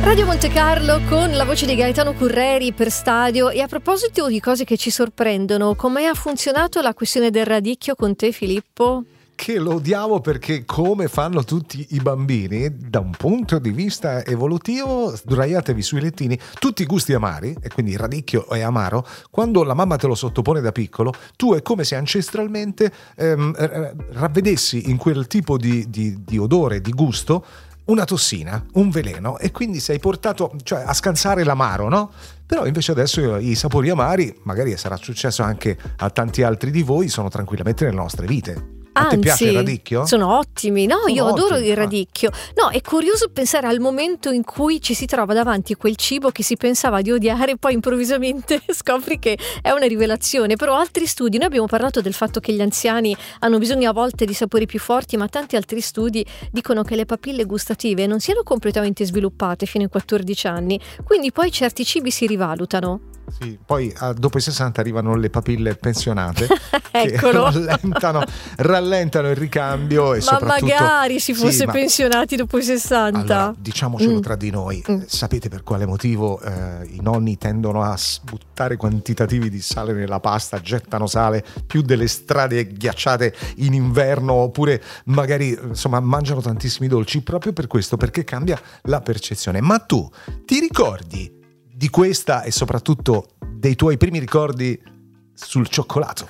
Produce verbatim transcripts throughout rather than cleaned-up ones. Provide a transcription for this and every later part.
Radio Monte Carlo con la voce di Gaetano Curreri per Stadio. E a proposito di cose che ci sorprendono, come ha funzionato la questione del radicchio con te, Filippo? Che lo odiavo perché, come fanno tutti i bambini, da un punto di vista evolutivo, sdraiatevi sui lettini, tutti i gusti amari, e quindi il radicchio è amaro, quando la mamma te lo sottopone da piccolo, tu è come se ancestralmente ehm, ravvedessi in quel tipo di, di, di odore, di gusto, una tossina, un veleno, e quindi sei portato, cioè, a scansare l'amaro, no? Però invece adesso i sapori amari, magari sarà successo anche a tanti altri di voi, sono tranquillamente nelle nostre vite. A te Anzi, piace il radicchio? Sono ottimi, no? Sono io adoro ottimi. il radicchio. No, è curioso pensare al momento in cui ci si trova davanti a quel cibo che si pensava di odiare e poi improvvisamente scopri che è una rivelazione. Però altri studi, noi abbiamo parlato del fatto che gli anziani hanno bisogno a volte di sapori più forti, ma tanti altri studi dicono che le papille gustative non siano completamente sviluppate fino ai quattordici anni, quindi poi certi cibi si rivalutano. Sì, poi ah, dopo i sessanta arrivano le papille pensionate Eccolo. che rallentano, rallentano il ricambio e Ma soprattutto magari si fosse sì, ma... pensionati dopo i sessanta. Allora, diciamocelo Mm. tra di noi, Mm. sapete per quale motivo eh, i nonni tendono a buttare quantitativi di sale nella pasta, gettano sale più delle strade ghiacciate in inverno, oppure magari insomma mangiano tantissimi dolci proprio per questo, perché cambia la percezione. Ma tu ti ricordi di questa e soprattutto dei tuoi primi ricordi sul cioccolato?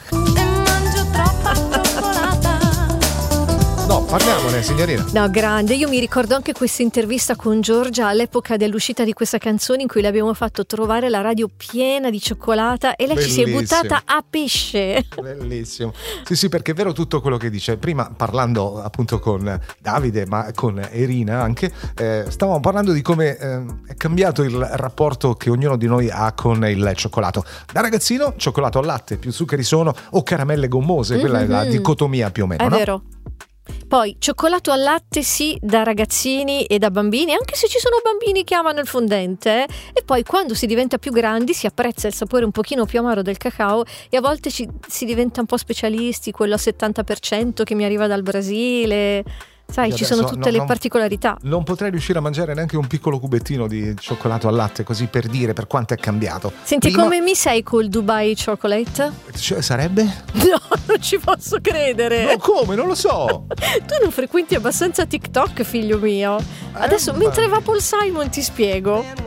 No, parliamone, signorina. No, grande. Io mi ricordo anche questa intervista con Giorgia all'epoca dell'uscita di questa canzone, in cui le abbiamo fatto trovare la radio piena di cioccolata e lei Bellissimo. ci si è buttata a pesce. Bellissimo. Sì, sì, perché è vero tutto quello che dice. Prima, parlando appunto con Davide, ma con Irina anche, eh, stavamo parlando di come eh, è cambiato il rapporto che ognuno di noi ha con il cioccolato. Da ragazzino, cioccolato al latte, più zuccheri sono, o caramelle gommose, quella Mm-hmm. è la dicotomia più o meno, È no? vero. Poi cioccolato al latte sì, da ragazzini e da bambini, anche se ci sono bambini che amano il fondente, eh? E poi quando si diventa più grandi si apprezza il sapore un pochino più amaro del cacao e a volte ci, si diventa un po' specialisti, quello al settanta per cento che mi arriva dal Brasile. Sai, Io ci sono adesso tutte no, le non- particolarità. Non potrei riuscire a mangiare neanche un piccolo cubettino di cioccolato al latte, così per dire per quanto è cambiato. Senti, Prima- come mi sei col Dubai Chocolate? Cioè, sarebbe? No, non ci posso credere. No, come? Non lo so. Tu non frequenti abbastanza TikTok, figlio mio. Adesso, ma- mentre va Paul Simon, ti spiego.